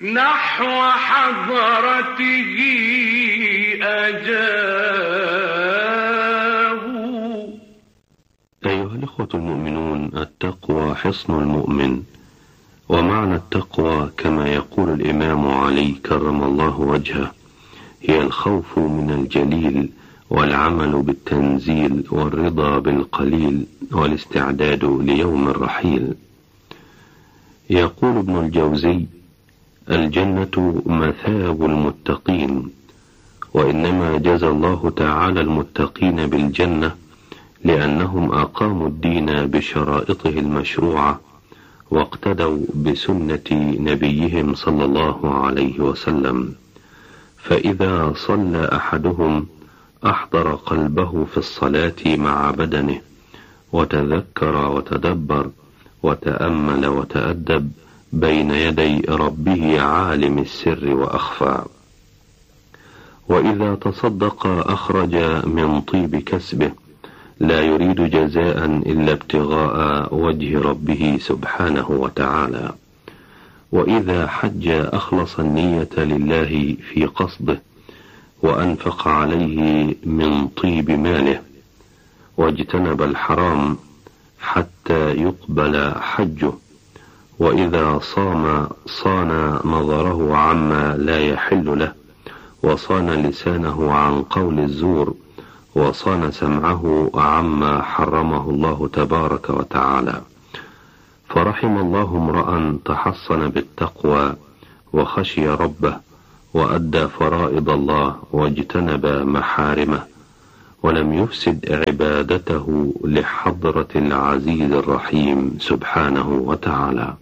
نحو حضرته أجاه. أيها الإخوة المؤمنون، التقوى حصن المؤمن، ومعنى التقوى كما يقول الإمام علي كرم الله وجهه هي الخوف من الجليل والعمل بالتنزيل والرضا بالقليل والاستعداد ليوم الرحيل. يقول ابن الجوزي: الجنة مثاب المتقين، وإنما جزى الله تعالى المتقين بالجنة لأنهم أقاموا الدين بشرائطه المشروعة واقتدوا بسنة نبيهم صلى الله عليه وسلم، فإذا صلى أحدهم أحضر قلبه في الصلاة مع بدنه، وتذكر وتدبر وتأمل وتأدب بين يدي ربه عالم السر وأخفى. وإذا تصدق أخرج من طيب كسبه، لا يريد جزاء إلا ابتغاء وجه ربه سبحانه وتعالى. وإذا حج أخلص النية لله في قصده، وأنفق عليه من طيب ماله، واجتنب الحرام حتى يقبل حجه. وإذا صام صان نظره عما لا يحل له، وصان لسانه عن قول الزور، وصان سمعه عما حرمه الله تبارك وتعالى. فرحم الله امرأ تحصن بالتقوى وخشي ربه، وأدى فرائض الله واجتنب محارمه، ولم يفسد عبادته لحضرة العزيز الرحيم سبحانه وتعالى.